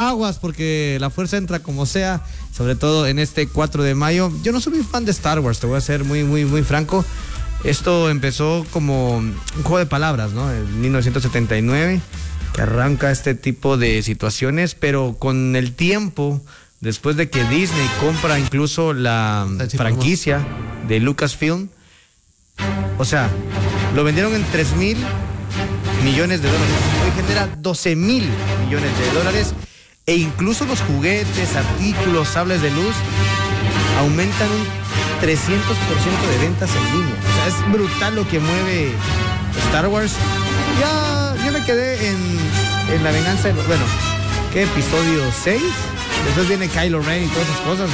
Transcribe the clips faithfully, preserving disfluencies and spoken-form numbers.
aguas porque la fuerza entra como sea, sobre todo en este cuatro de mayo. Yo no soy muy fan de Star Wars, te voy a ser muy, muy, muy franco. Esto empezó como un juego de palabras, ¿no? En mil novecientos setenta y nueve, que arranca este tipo de situaciones, pero con el tiempo, después de que Disney compra incluso la franquicia de Lucasfilm, o sea, lo vendieron en tres mil millones de dólares. Hoy genera doce mil millones de dólares e incluso los juguetes, artículos, sables de luz aumentan un trescientos por ciento de ventas en línea. O sea, es brutal lo que mueve Star Wars. Ya, yo me quedé en, en la venganza de los, bueno, ¿qué? Episodio seis. Después viene Kylo Ren y todas esas cosas,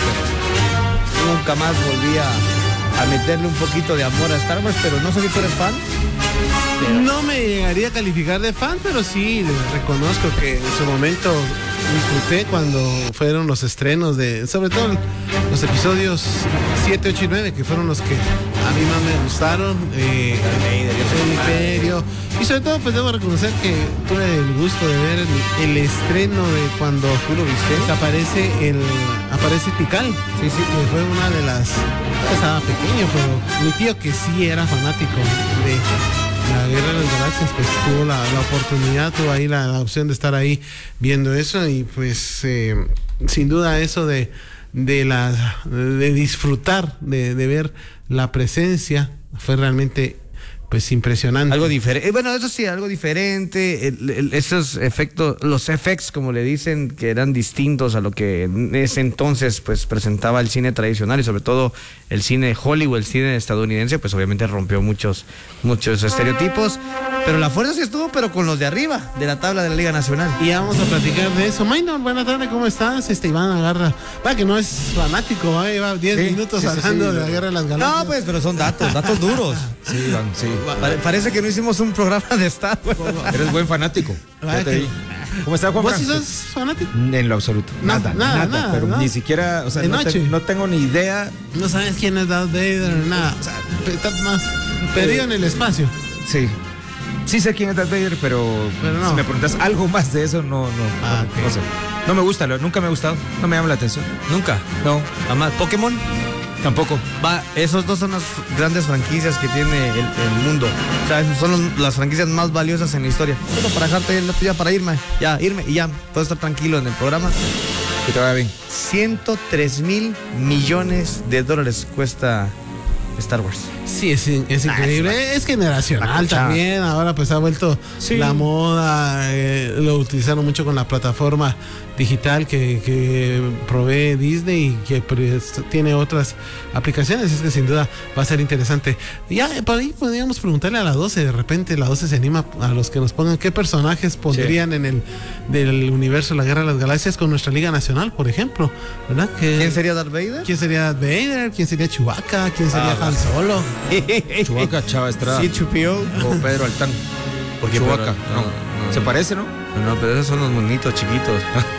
pero nunca más volví a, a meterle un poquito de amor a Star Wars, pero no sé si tú eres fan. Pero... No me llegaría a calificar de fan, pero sí reconozco que en su momento disfruté cuando fueron los estrenos de, sobre todo los episodios siete, ocho y nueve, que fueron los que a mí más me gustaron. Eh, el Imperio. Y sobre todo, pues debo reconocer que tuve el gusto de ver el, el estreno de cuando tú lo viste. Aparece el aparece Tikal. Sí, sí, que fue una de las. Estaba pequeño, pero mi tío, que sí era fanático de la Guerra de las Galaxias, pues tuvo la, la oportunidad, tuvo ahí la, la opción de estar ahí viendo eso, y pues eh, sin duda eso de de la de disfrutar de, de ver la presencia fue realmente pues impresionante. Algo diferente, bueno, eso sí, algo diferente, el, el, esos efectos, los effects, como le dicen, que eran distintos a lo que en ese entonces pues presentaba el cine tradicional, y sobre todo el cine de Hollywood, el cine estadounidense, pues obviamente rompió muchos, muchos estereotipos, pero la fuerza sí estuvo, pero con los de arriba, de la tabla de la Liga Nacional. Y vamos a platicar de eso. Maynor, buenas tardes, ¿cómo estás? Este Iván Agarra, va que no es fanático, va, lleva diez sí, minutos sí, hablando sí, sí, de la Guerra de las Galaxias. No, pues, pero son datos, datos duros. Sí, Iván, sí. Pare- parece que no hicimos un programa de Star Wars. Eres buen fanático. Ya te vi. ¿Cómo está, Juan? ¿Vos sí sos fanático? En lo absoluto. No, nada, nada, nada, nada, pero ¿no? ni siquiera, o sea, De no, noche. te- no tengo ni idea. No sabes quién es Darth Vader, nada. O sea, estás más perdido en el espacio. Sí. Sí sé quién es Darth Vader, pero, Pero no. si me preguntas algo más de eso, no, no, Ah, no, ok. no sé. No me gusta, lo- nunca me ha gustado, no me llama la atención. Nunca. No, Jamás. Pokémon. tampoco. Va, esos dos son las f- grandes franquicias que tiene el, el mundo. O sea, esos son los- las franquicias más valiosas en la historia. Solo para dejarte ya para irme, ya, irme y ya, puedo estar tranquilo en el programa. Que te vaya bien. ciento tres mil millones de dólares cuesta Star Wars. Sí, es, es increíble. Ah, es es generacional la cuchara. también. Ahora pues ha vuelto Sí. la moda. Eh, lo utilizaron mucho con la plataforma digital que, que provee Disney y que pues, tiene otras aplicaciones. Es que sin duda va a ser interesante. Ya por ahí podríamos preguntarle a la doce. De repente la doce se anima a los que nos pongan qué personajes pondrían sí. en el del universo La Guerra de las Galaxias con nuestra Liga Nacional, por ejemplo, ¿verdad? Que, ¿Quién sería Darth Vader? ¿Quién sería Darth Vader? ¿Quién sería Chewbacca? ¿Quién sería Ah, Han Solo? Chewbacca, Chava Estrada. Sí, Chupio. O Pedro Altán. Porque Chewbacca. pero- No, no, no, ¿Se no. parece, no? No, pero esos son los monitos chiquitos.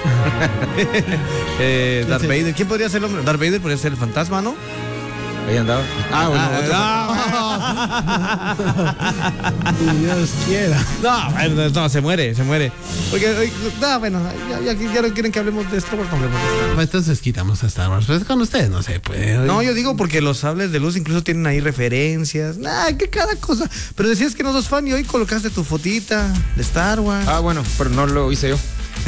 eh, Darth sería? Vader. ¿Quién podría ser el hombre? Darth Vader podría ser el fantasma, ¿no? Ahí andaba. Ah, bueno, Ah, Si Dios quiera. No, bueno, no, se muere, se muere. Porque, eh, no, bueno, ya, ya, ya no quieren que hablemos de Star Wars, no hablemos de Star Wars. Entonces quitamos a Star Wars. Pues con ustedes no se puede. No, yo digo porque los sables de luz incluso tienen ahí referencias. Nah, que cada cosa. Pero decías que no sos fan y hoy colocaste tu fotita de Star Wars. Ah, bueno, pero no lo hice yo.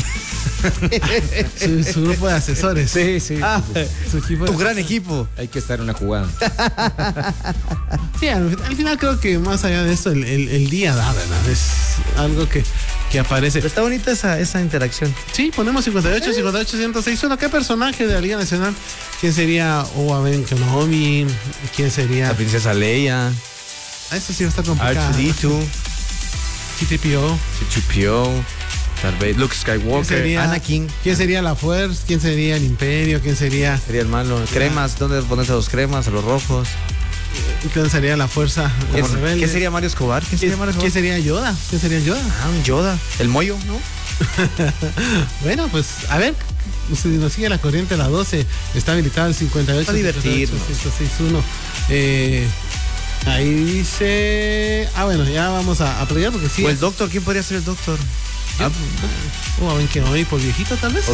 Su, su grupo de asesores. Sí, sí. Ah, Su equipo de- tu gran equipo. Hay que estar en una jugada. Sí, al, al final creo que más allá de esto, el, el, el día da, ¿verdad? Es algo que, que aparece. Pero está bonita esa, esa interacción. Sí, ponemos cincuenta y ocho, cincuenta y ocho, ciento seis. Uno, ¿qué personaje de la Liga Nacional? ¿Quién sería Obi-Wan Kenobi? ¿Quién sería? La princesa Leia, Ah, eso sí va a estar complicado. R dos D dos, C tres P O. C tres P O, Darth Vader, Luke ¿Quién Skywalker, sería, Anakin. ¿Quién sería la Fuerza? ¿Quién sería el Imperio? ¿Quién sería? Sería el malo. Cremas, ¿dónde pones a los cremas, a los rojos? ¿Quién sería la Fuerza? ¿Qué, Los rebeldes? ¿Qué sería Mario Escobar? ¿Quién sería Mario ¿Quién Escobar? sería Yoda? ¿Quién sería Yoda? Ah, un Yoda. El Moyo, ¿no? Bueno, pues a ver, si nos sigue la corriente la doce, está habilitado el cincuenta y ocho, Para divertirnos. ciento sesenta y uno. Eh, ahí dice. Ah, bueno, ya vamos a, a pelear porque sí. O el Doctor, ¿quién podría ser el Doctor? Yo- Ah, o a ver que hoy por viejito tal vez.